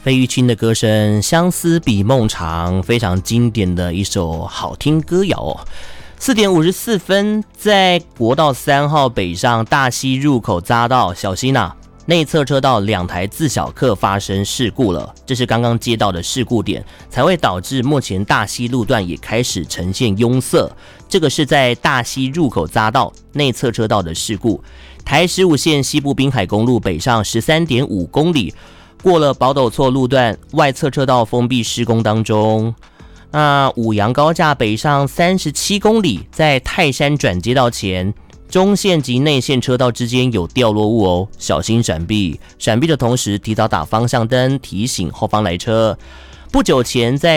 费玉清的歌声《相思比梦长》，非常经典的一首好听歌谣哦。4点54分，在国道3号北上大溪入口匝道，小心啊！内侧车道2台自小客发生事故了，这是刚刚接到的事故点，才会导致目前大溪路段也开始呈现拥塞。这个是在大溪入口匝道内侧车道的事故。台15线西部滨海公路北上 13.5 公里，过了宝斗错路段，外侧车道封闭施工当中。五杨高架北上37公里，在泰山转接道前。中线及内线车道之间有掉落物哦，小心闪避。闪避的同时，提早打方向灯，提醒后方来车。不久前在